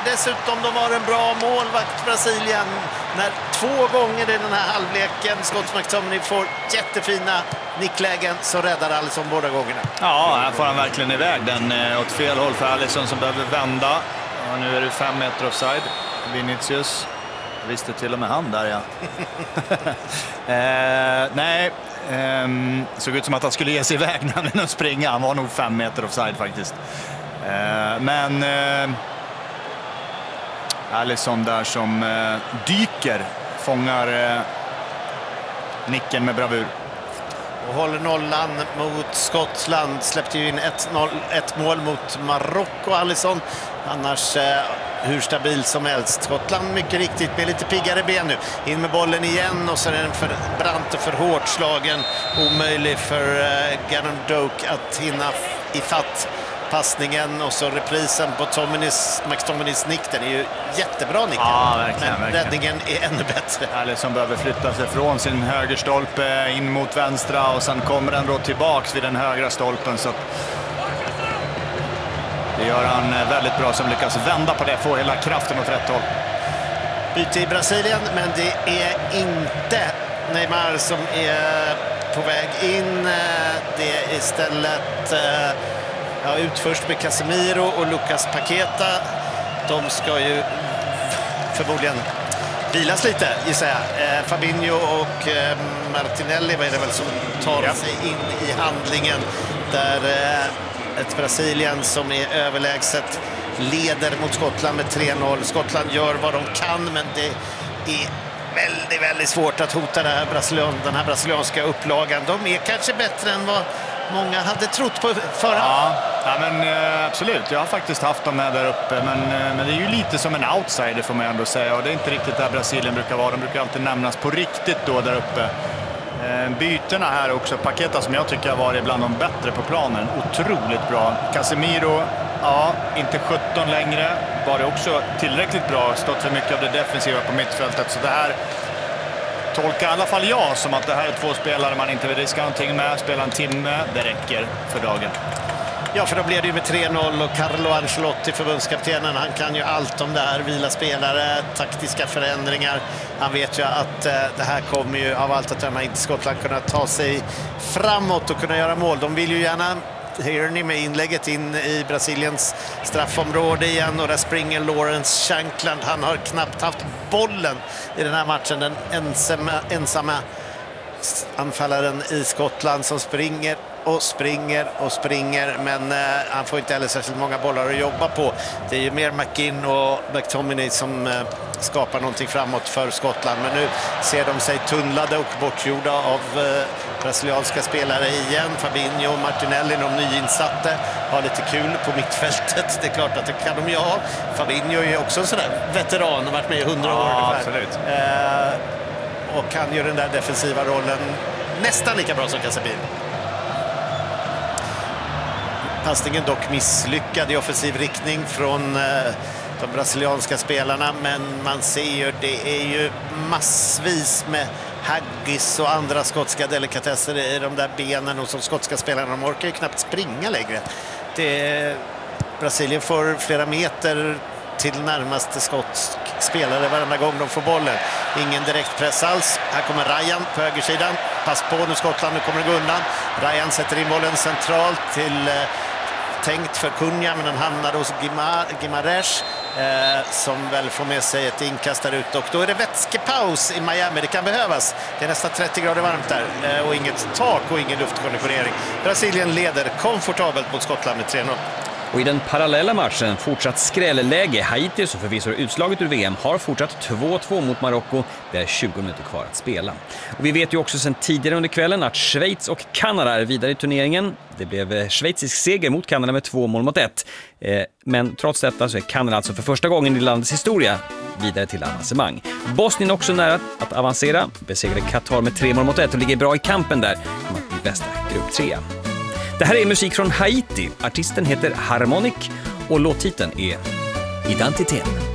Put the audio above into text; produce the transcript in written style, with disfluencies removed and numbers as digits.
dessutom de har en bra målvakt, Brasilien. När 2 gånger i den här halvleken Scott McTominay får jättefina nicklägen så räddar Alisson båda gångerna. Ja, här får han verkligen iväg den åt fel håll för Alisson som behöver vända. Och nu är det 5 meter offside. Vinicius visste till och med han där, ja. Nej, såg ut som att han skulle ge sig iväg när han springa. Han var nog 5 meter offside faktiskt. Men Alisson där som dyker, fångar nicken med bravur. Och håller nollan mot Skottland. Släppte ju in ett mål mot Marocko, Alisson. Annars hur stabil som helst. Skottland mycket riktigt med lite piggare ben nu. In med bollen igen och så är den för brant och för hårt slagen. Omöjlig för Gannon Doak att hinna ifatt passningen, och så reprisen på McTominays nick. Den är ju jättebra nick. Ja, verkligen, men verkligen. räddningen är ännu bättre. Alisson behöver flytta sig från sin högerstolpe in mot vänstra och sen kommer den då tillbaks vid den högra stolpen, så det gör han väldigt bra som lyckas vända på det, få hela kraften åt rätt håll. Byte i Brasilien, men det är inte Neymar som är på väg in. Det är istället ut först med Casemiro och Lucas Paqueta. De ska ju förmodligen vilas lite, gissar jag. Fabinho och Martinelli, vad är det väl som tar sig in i handlingen där ett Brasilien som är överlägset leder mot Skottland med 3-0. Skottland gör vad de kan, men det är väldigt, väldigt svårt att hota den här brasilianska upplagan. De är kanske bättre än vad många hade trott på förra. Ja, men absolut. Jag har faktiskt haft dem med där uppe, men det är ju lite som en outsider får man ändå säga, och det är inte riktigt där Brasilien brukar vara. De brukar alltid nämnas på riktigt då där uppe. Byterna här också. Paqueta som jag tycker har varit bland de bättre på planen. Otroligt bra. Casemiro, inte 17 längre. Var det också tillräckligt bra. Stått för mycket av det defensiva på mittfältet. Så det här tolkar i alla fall jag som att det här är 2 spelare man inte vill riska någonting med. Spela en timme, det räcker för dagen. Ja, för då blev det ju med 3-0 och Carlo Ancelotti, förbundskaptenen, han kan ju allt om det här, vila spelare, taktiska förändringar. Han vet ju att det här kommer ju av allt att döma inte Skottland kunna ta sig framåt och kunna göra mål. De vill ju gärna, hör ni med inlägget in i Brasiliens straffområde igen, och där springer Lawrence Shankland. Han har knappt haft bollen i den här matchen, den ensamma anfallaren i Skottland som springer och springer, men han får inte heller särskilt många bollar att jobba på. Det är ju mer McGinn och McTominay som skapar någonting framåt för Skottland, men nu ser de sig tunnlade och bortgjorda av brasilianska spelare igen. Fabinho och Martinelli, de nyinsatte, har lite kul på mittfältet. Det är klart att det kan de ju ha. Fabinho är också en sån där veteran och varit med i 100 år ungefär. Absolut. Och kan ju den där defensiva rollen nästan lika bra som Casemiro. Passningen dock misslyckad i offensiv riktning från de brasilianska spelarna, men man ser ju, det är ju massvis med haggis och andra skotska delikatesser i de där benen, och som skotska spelarna, de orkar ju knappt springa längre. Brasilien får flera meter till närmaste skotsk spelare varenda gång de får bollen. Ingen direkt press alls. Här kommer Ryan på högersidan. Pass på nu Skottland, nu kommer det gå undan. Ryan sätter in bollen centralt till tänkt för Cunha, men den hamnar hos Guimaraes som väl får med sig ett inkast där ute, och då är det vätskepaus i Miami. Det kan behövas. Det är nästan 30 grader varmt där och inget tak och ingen luftkonditionering. Brasilien leder komfortabelt mot Skottland med 3-0. Och i den parallella matchen fortsatt skrälläge. Haiti, så förvisso utslaget ur VM, har fortsatt 2-2 mot Marocko. Det är 20 minuter kvar att spela. Och vi vet ju också sedan tidigare under kvällen att Schweiz och Kanada är vidare i turneringen. Det blev schweizisk seger mot Kanada med 2-1. Men trots detta så är Kanada alltså för första gången i landets historia vidare till avancemang. Bosnien också nära att avancera. Besegrade Qatar med 3-1 och ligger bra i kampen där. Kommer att bli bästa grupp 3. Det här är musik från Haiti. Artisten heter Harmonic och låttiteln är Identitet.